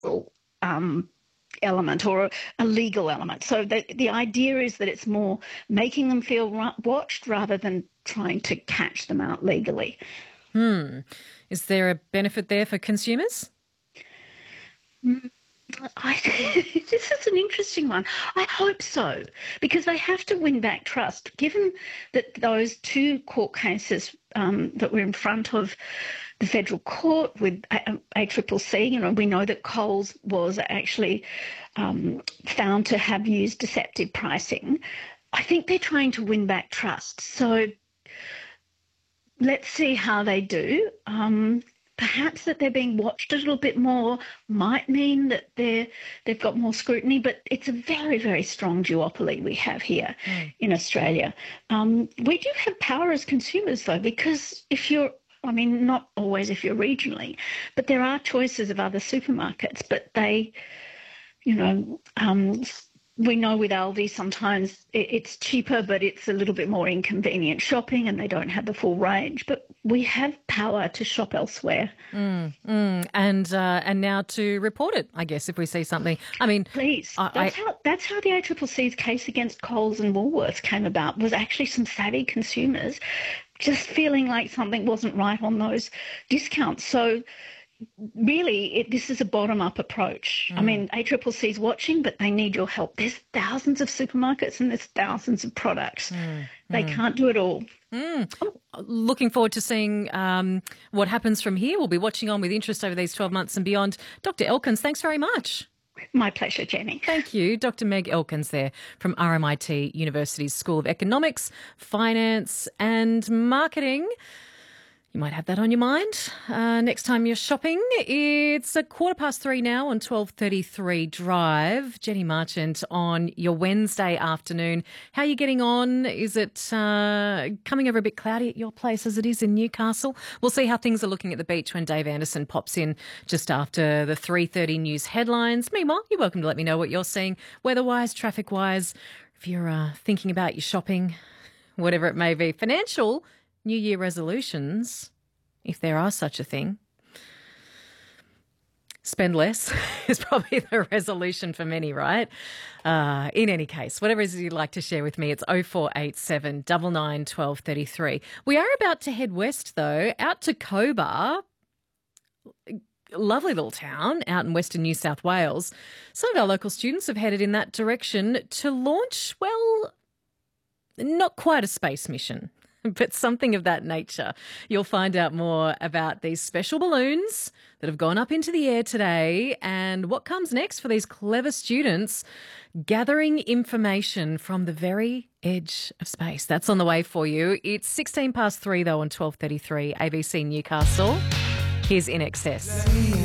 um, element or a legal element. So the idea is that it's more making them feel watched rather than trying to catch them out legally. Is there a benefit there for consumers? This is an interesting one. I hope so, because they have to win back trust. Given that those two court cases that were in front of the federal court with ACCC, we know that Coles was actually found to have used deceptive pricing. I think they're trying to win back trust. So let's see how they do. Perhaps that they're being watched a little bit more might mean that they've got more scrutiny, but it's a very, very strong duopoly we have here in Australia. We do have power as consumers, though, because not always if you're regionally, but there are choices of other supermarkets, but they, we know with Aldi sometimes it's cheaper, but it's a little bit more inconvenient shopping and they don't have the full range. But we have power to shop elsewhere. And now to report it, I guess, if we see something. I mean, please. That's how the ACCC's case against Coles and Woolworths came about, was actually some savvy consumers just feeling like something wasn't right on those discounts. So really, this is a bottom-up approach. I mean, ACCC's watching, but they need your help. There's thousands of supermarkets and there's thousands of products. They can't do it all. Looking forward to seeing what happens from here. We'll be watching on with interest over these 12 months and beyond. Dr. Elkins, thanks very much. My pleasure, Jenny. Thank you. Dr. Meg Elkins there from RMIT University's School of Economics, Finance and Marketing. You might have that on your mind next time you're shopping. It's 3:15 now on 12:33 Drive. Jenny Marchant on your Wednesday afternoon. How are you getting on? Is it coming over a bit cloudy at your place as it is in Newcastle? We'll see how things are looking at the beach when Dave Anderson pops in just after the 3:30 news headlines. Meanwhile, you're welcome to let me know what you're seeing, weather-wise, traffic-wise, if you're thinking about your shopping, whatever it may be. Financial New Year resolutions, if there are such a thing. Spend less is probably the resolution for many, right? In any case, whatever it is you'd like to share with me, it's 0487 99 1233. We are about to head west, though, out to Cobar. Lovely little town out in western New South Wales. Some of our local students have headed in that direction to launch, well, not quite a space mission, but something of that nature. You'll find out more about these special balloons that have gone up into the air today and what comes next for these clever students gathering information from the very edge of space. That's on the way for you. It's 3:16 though on 12:33 ABC Newcastle. Here's In Excess.